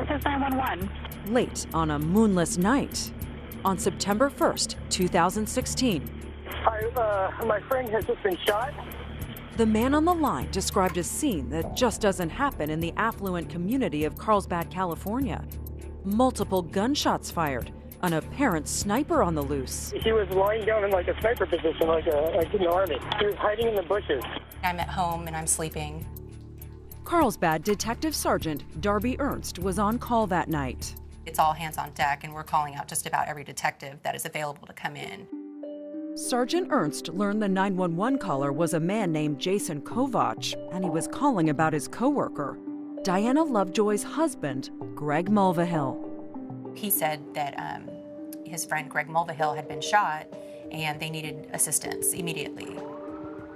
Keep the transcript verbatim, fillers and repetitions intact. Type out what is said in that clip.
This is nine one one. Late on a moonless night, on September first, two thousand sixteen. Hi, uh, my friend has just been shot. The man on the line described a scene that just doesn't happen in the affluent community of Carlsbad, California. Multiple gunshots fired, an apparent sniper on the loose. He was lying down in like a sniper position, like, a, like in the army. He was hiding in the bushes. I'm at home and I'm sleeping. Carlsbad Detective Sergeant Darby Ernst was on call that night. It's all hands on deck, and we're calling out just about every detective that is available to come in. Sergeant Ernst learned the nine one one caller was a man named Jason Kovach, and he was calling about his coworker, Diana Lovejoy's husband, Greg Mulvihill. He said that um, his friend Greg Mulvihill had been shot and they needed assistance immediately.